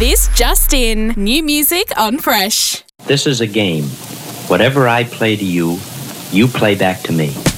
This just in, new music on Fresh. This is a game. Whatever I play to you, you play back to me.